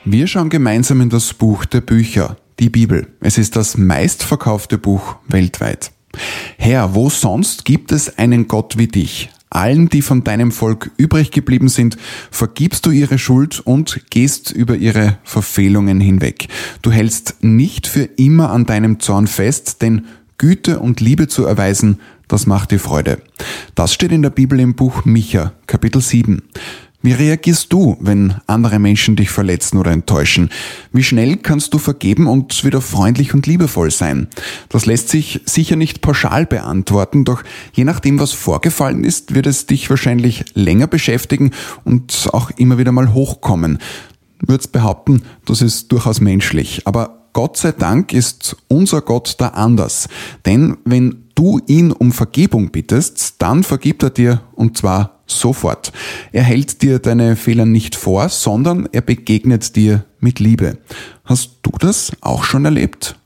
Wir schauen gemeinsam in das Buch der Bücher, die Bibel. Es ist das meistverkaufte Buch weltweit. Herr, wo sonst gibt es einen Gott wie dich? Allen, die von deinem Volk übrig geblieben sind, vergibst du ihre Schuld und gehst über ihre Verfehlungen hinweg. Du hältst nicht für immer an deinem Zorn fest, denn Güte und Liebe zu erweisen, das macht dir Freude. Das steht in der Bibel im Buch Micha, Kapitel 7. Wie reagierst du, wenn andere Menschen dich verletzen oder enttäuschen? Wie schnell kannst du vergeben und wieder freundlich und liebevoll sein? Das lässt sich sicher nicht pauschal beantworten, doch je nachdem, was vorgefallen ist, wird es dich wahrscheinlich länger beschäftigen und auch immer wieder mal hochkommen. Ich würde behaupten, das ist durchaus menschlich, aber Gott sei Dank ist unser Gott da anders. Denn wenn du ihn um Vergebung bittest, dann vergibt er dir und zwar sofort. Er hält dir deine Fehler nicht vor, sondern er begegnet dir mit Liebe. Hast du das auch schon erlebt?